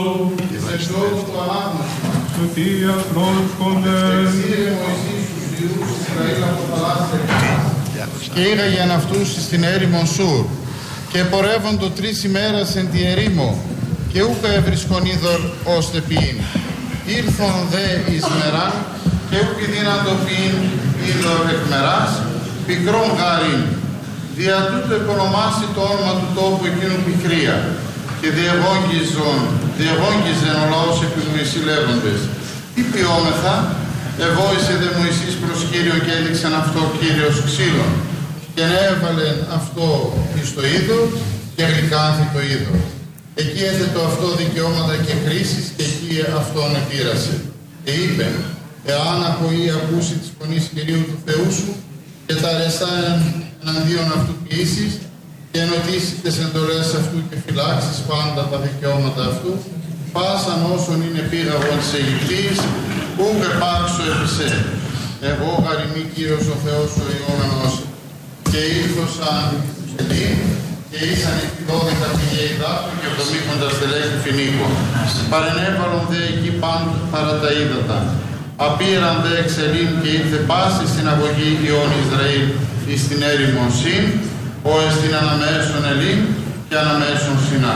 της εξόδου του ανάγνωσμα. Σωτία πρόσκοντε. Εξήρε Μωυσής τους Υιούς Ισραήλ από τα λάθη και ήγαγεν αυτούς στην έρημον Σουρ και πορεύοντο 3 ημέρας εν τη ερήμο και ούκα έβρισκον είδωρ ώστε ποιήν. Ήρθον δε εις μεράν και ούκ δύναντο ποιήν είδωρ εκ μεράς πικρόν γάριν. Δια τούτο επωνομάσει το όνομα του τόπου εκείνου πικρία και διευόγγιζεν ο λαός επί Μωυσή λέγοντες. Τι ποιόμεθα, εβόησε δε Μωυσής προς Κύριο και έδειξαν αυτό Κύριος ξύλων και έβαλεν αυτό εις το είδωρ και γλυκάνθη το είδωρ. Εκεί έθετο αυτό δικαιώματα και χρήσεις και εκεί αυτόν επήρασε. Και είπε, εάν ακούσει της φωνής Κυρίου του Θεού σου και τα αρεστά εναντίον αυτού ποιήσεις και ενωτήσεις τις εντολές αυτού και φυλάξεις πάντα τα δικαιώματα αυτού, πάσαν όσων είναι πήγαγον της Αιγυπτής, ούκ επάξω επί σε. Εγώ γαριμί Κύριος ο Θεός ο Ιόμενος και ήλθωσαν ελί και ήσαν οι 12 πηγαίοι δάφου και 70 στελέχη φοινίκων. Παρενέβαλον δε εκεί πάντου παρά τα ύδατα. Απήραν δε εξ Ελίμ και ήρθε πάση στην αγωγή Υιών Ισραήλ εις την έρημον Συν, ο εστιν αναμέσων Ελίμ και αναμέσων Σινά.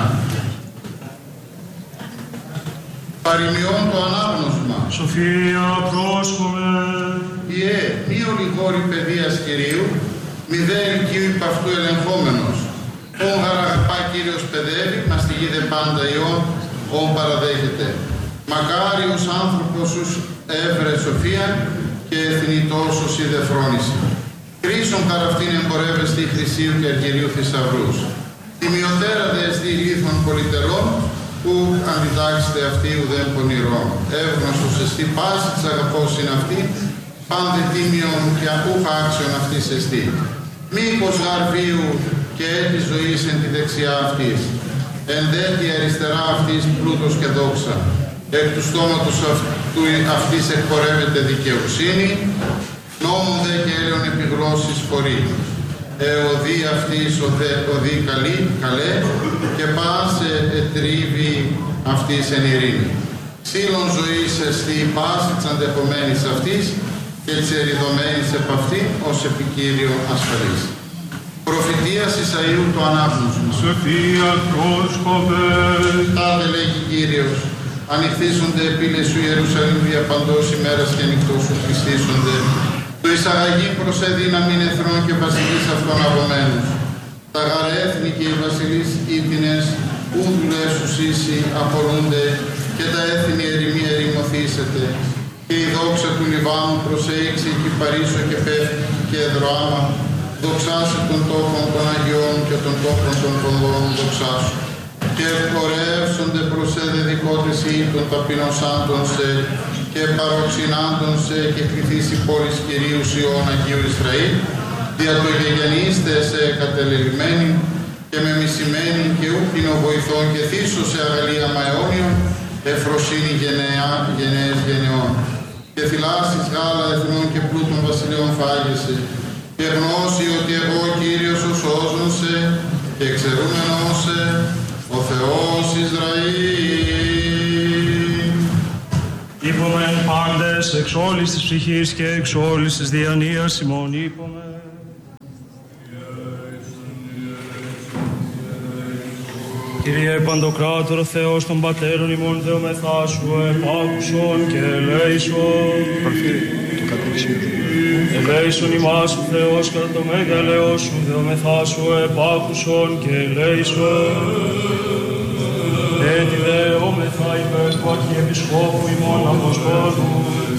Παροιμιών το ανάγνωσμα. Σοφία πρόσχομαι. Ιε, μη ολιγόρη παιδείας Κυρίου, μη δε ηλικίου υπ' αυτού ελεγχόμενος. Όν γαραγαπά Κύριος παιδεύει, μας τη γη δε πάντα Υιών, όν παραδέχεται. Μακάριος άνθρωπος ους έβρε σοφία και εθνητός ους είδε φρόνηση. Κρίσον καρ αυτήν εμπορεύεστη Χρυσίου και Αργυρίου θησαυρούς. Τιμιωτέρα δε εστί λίθων πολυτελών, που αντιτάξετε αυτή ουδέν πονηρών. Εύνωστος εστί πάση της αγαπώς είναι αυτή, πάντε τίμιον και ούχ άξιον αυτής εστί. Μήπως γαρβίου και έτη ζωής εν τη δεξιά αυτής. Εν δε τη αριστερά αυτής πλούτος και δόξα. Εκ του στόματος αυτής εκπορεύεται δικαιοσύνη, νόμον δε και έλεον επιγλώσσης χωρί. Οδή αυτής οδή καλέ και πάσε ετρίβει αυτής εν ειρήνη. Ξύλων ζωής εστί η πάση της αντεχομένης αυτής και της εριδωμένης επ' αυτή ως επικύριο ασφαλής. Προφητείας Ισαΐου το ανάγνωσμα. Σοφία πρόσκοπε. Τάδε λέγει Κύριος, ανοιχθήσονται επίλες σου Ιερουσαλήμ δια παντός ημέρας και νυχτός σου πιστήσονται. Το εισαγαγή προσέδυναμην εθνών και βασιλείς αυτών αγωμένους. Τα γαρέθνη και οι βασιλείς ήτινες, ου δουλεύσους ίσοι απορούνται και τα έθνη ερημή ερημωθήσετε. Και η δόξα του Λιβάνου προσέηξε και παρήσω και πέφτει και εδροάμα. Δοξάσε των τόπων των Αγιών και των τόπων των πονδών δοξάσου. Και ευπορεύσονται προσέδε δικότες ή των ταπεινωσάντων σε και παροξυνάντων σε και κληθείς η πόλης Κυρίου Υιών Αγίου Ισραήλ, δια το γεγενείστε σε κατελελειμμένη και με μισημένη και ούκινο βοηθών και θύσω σε αγαλία μαεώνιων, εφροσύνη γενναίες γενεών. Και θυλάσεις γάλα εθνών και πλούτων βασιλείων φάγεσαι, και γνώση ότι εγώ Κύριος ο σώζων σε και εξαιρούμενος σε, ο Θεός Ισραήλ. Είπομεν πάντες εξ όλης της ψυχής και εξ όλης της διανοίας ημών είπομεν. Κύριε Παντοκράτορο Θεός των Πατέρων ημών Θεομεθά σου επάκουσον και ελέησον. Ελέησον ημάς ο Θεός κατά το μέγα ελέος σου, Θεομεθά σου επάκουσον και ελέησον. Έτσι δεόμεθα υπέρ του Αρχιεπισκόπου ημών Αποστόλου